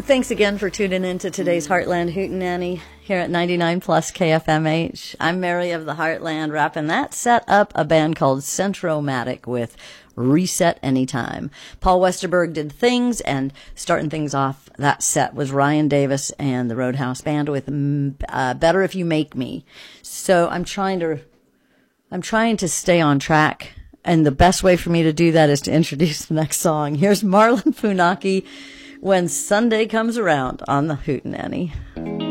Thanks again for tuning in to today's Heartland Hootenanny here at 99 Plus KFMH. I'm Mary of the Heartland, wrapping that set up a band called Centromatic with Reset Anytime. Paul Westerberg did things, and starting things off that set was Ryan Davis and the Roadhouse Band with Better If You Make Me. So I'm trying to stay on track, and the best way for me to do that is to introduce the next song. Here's Marlon Funaki, When Sunday Comes Around on the Hootenanny.